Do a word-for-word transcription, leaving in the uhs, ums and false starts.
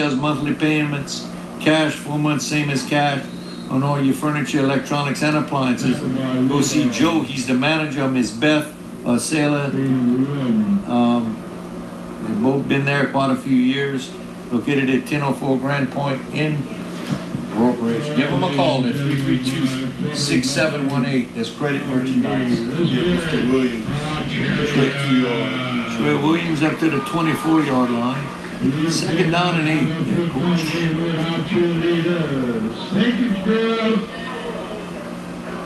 details, monthly payments, cash, four months, same as cash on all your furniture, electronics, and appliances. Go see Joe. He's the manager. Miss Beth uh, Sailor. Um, they've both been there quite a few years. Located at ten oh four Grand Point in Rock Ridge. Give them a call at three three two, six seven one eight. That's Credit Merchandise. Mister Williams. Troy Williams up to the twenty-four yard line. Second down and eight. Yeah, coach.